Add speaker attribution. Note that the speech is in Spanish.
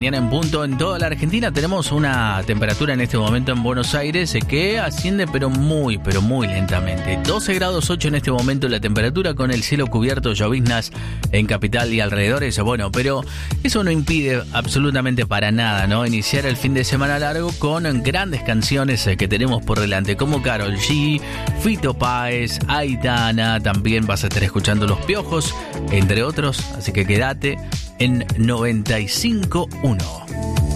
Speaker 1: Mañana en punto en toda la Argentina. Tenemos una temperatura en este momento en Buenos Aires que asciende pero muy lentamente. 12 grados 8 en este momento la temperatura, con el cielo cubierto, lloviznas en capital y alrededores. Bueno, pero eso no impide absolutamente para nada, ¿no? Iniciar el fin de semana largo con grandes canciones que tenemos por delante, como Karol G, Fito Páez, Aitana. También vas a estar escuchando Los Piojos, entre otros, así que quédate en 95.1.